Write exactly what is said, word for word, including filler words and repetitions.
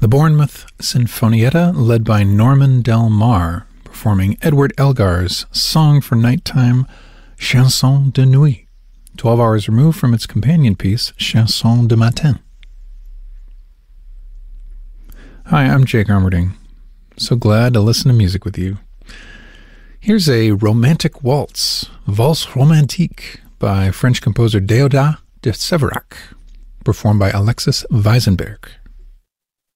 the Bournemouth Sinfonietta, led by Norman Del Mar, performing Edward Elgar's Song for Nighttime, Chanson de Nuit, twelve hours removed from its companion piece, Chanson de Matin. Hi, I'm Jake Armerding. So glad to listen to music with you. Here's a romantic waltz, Valse Romantique, by French composer Déodat de Séverac, performed by Alexis Weisenberg.